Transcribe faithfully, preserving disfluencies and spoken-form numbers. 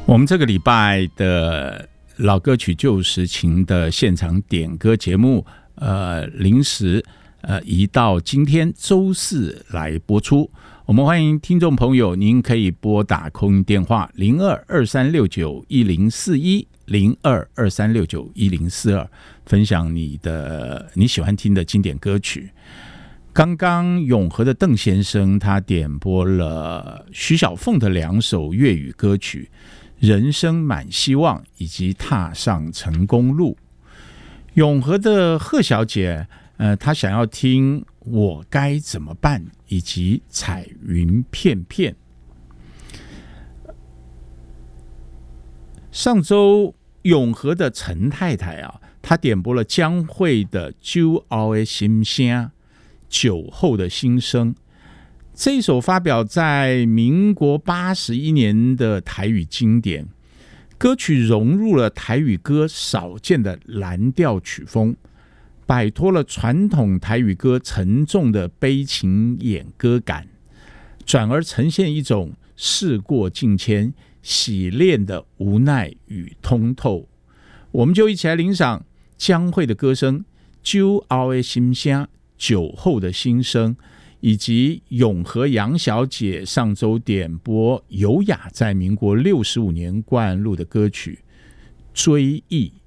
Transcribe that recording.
我们这个礼拜的老歌曲旧时情的现场点歌节目，呃，临时呃移到今天周四来播出。我们欢迎听众朋友，您可以拨打空音电话零二二三六九一零四一零二二三六九一零四二，分享你的你喜欢听的经典歌曲。刚刚永和的邓先生他点播了徐小凤的两首粤语歌曲《人生满希望》以及《踏上成功路》。永和的贺小姐，呃，她想要听《我该怎么办》以及《彩云片片》。上周永和的陈太太啊，她点播了江蕙的《酒后的心声》，酒后的心声。这一首发表在民国八十一年的台语经典，歌曲融入了台语歌少见的蓝调曲风，摆脱了传统台语歌沉重的悲情演歌感，转而呈现一种事过境迁、洗练的无奈与通透。我们就一起来欣赏江蕙的歌声《酒后的心声》，酒后的心声，以及永和杨小姐上周点播尤雅在民国六十五年灌录的歌曲《追忆》。